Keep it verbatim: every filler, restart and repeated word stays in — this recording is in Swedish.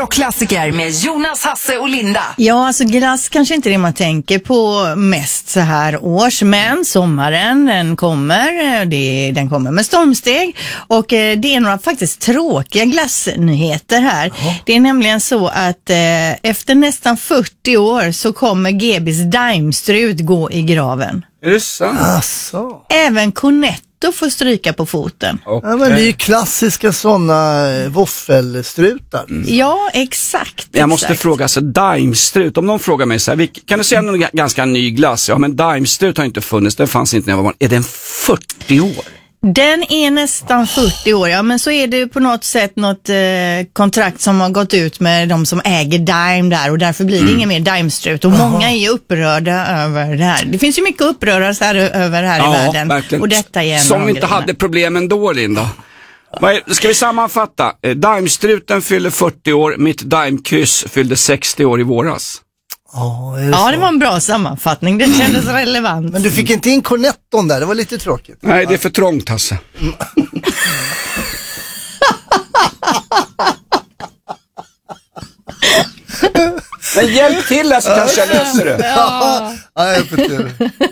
rockklassiker med Jonas, Hasse och Linda. Ja, alltså glass kanske inte är det man tänker på mest så här års, men sommaren den kommer, det, den kommer med stormsteg och eh, det är några faktiskt tråkiga glassnyheter här. Oh. Det är nämligen så att eh, efter nästan fyrtio år så kommer G B:s Daimstrut gå i graven. Är det sant? Alltså. Även Cornetto får stryka på foten. Okay. Ja, men det är ju klassiska sådana våffelstrutar. Mm. Ja, exakt. Jag måste exakt. fråga, alltså Daimstrut, om någon frågar mig så här, kan du säga någon g- ganska ny glass? Ja, men Daimstrut har inte funnits, den fanns inte när jag var barn. Är den fyrtio år? Den är nästan fyrtio år, ja, men så är det på något sätt något eh, kontrakt som har gått ut med de som äger Daim där och därför blir det mm. ingen mer Daimstrut och Aha. många är upprörda över det här. Det finns ju mycket att uppröras här, över här ja, i världen. Verkligen. Och detta är en som inte grejerna. hade problemen då, Linda. Ska vi sammanfatta? Daimstruten fyllde fyrtio år, mitt Daimkryss fyllde sextio år i våras. Oh, det ja, det var en bra sammanfattning. Det kändes relevant. Men du fick inte in Cornetton där, det var lite tråkigt. Nej, det är för trångt, Hasse. Men hjälp till här så kanske jag löser det. Ja, ja jag får tur.